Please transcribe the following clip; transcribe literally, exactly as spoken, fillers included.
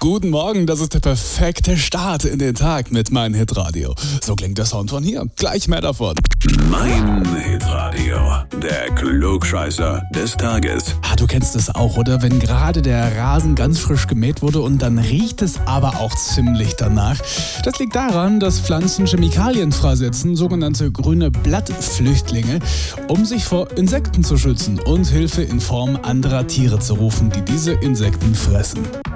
Guten Morgen, das ist der perfekte Start in den Tag mit Mein Hitradio. So klingt der Sound von hier. Gleich mehr davon. Mein Hitradio, der Klugscheißer des Tages. Ah, du kennst es auch, oder? Wenn gerade der Rasen ganz frisch gemäht wurde und dann riecht es aber auch ziemlich danach. Das liegt daran, dass Pflanzen Chemikalien freisetzen, sogenannte grüne Blattflüchtlinge, um sich vor Insekten zu schützen und Hilfe in Form anderer Tiere zu rufen, die diese Insekten fressen.